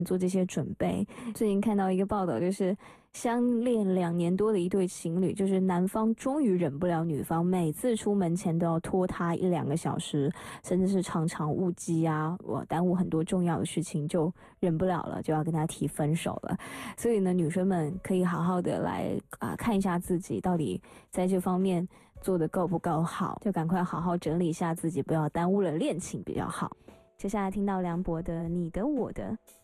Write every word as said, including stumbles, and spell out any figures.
做这些准备。最近看到一个报道，就是相恋两年多的一对情侣，就是男方终于忍不了女方每次出门前都要拖他一两个小时，甚至是常常误机啊，我耽误很多重要的事情，就忍不了了，就要跟他提分手了。所以呢，女生们可以好好的来啊、呃、看一下自己到底在这方面做的够不够好，就赶快好好整理一下自己，不要耽误了恋情比较好。接下来听到梁博的《你的我的》。